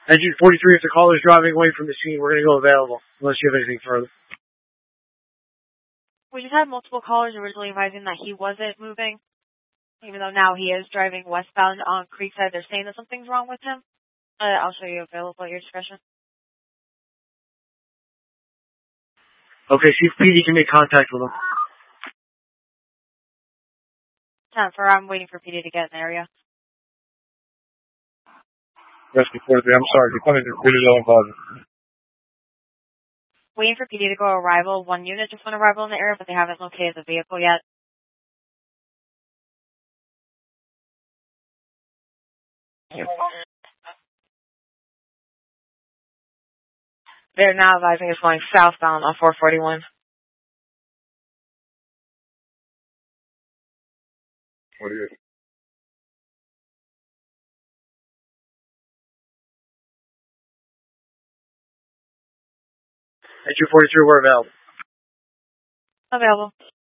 Engine 43, if the caller is driving away from the scene, we're going to go available, unless you have anything further. We just had multiple callers originally advising that he wasn't moving, even though now he is driving westbound on Creekside. They're saying that something's wrong with him. I'll show you available at your discretion. Okay, see if PD can make contact with him. 10-4, I'm waiting for PD to get in the area. Rescue 43, I'm sorry, you're coming to really low involvement. Waiting for PD to go arrival. One unit just went arrival in the area, but they haven't located the vehicle yet. They're now advising it's going southbound on 441. What is it? Engine 43, we're available. Available.